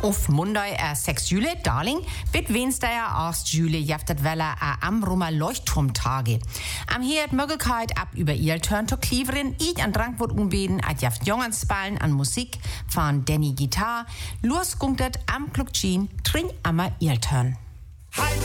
Auf Monday 6 Juli, Darling, wird Wednesday 8 Juli jaftet Welle Amrumer Leuchtturmtage. Am hier Möglichkeit ab über ihr Turn to Cleverin, ich an Drankwort umbeden, at jaft Jongensballen an Musik von Danny Gitarre, los gunktet am Kluckchin, trin ammer ihr Turn.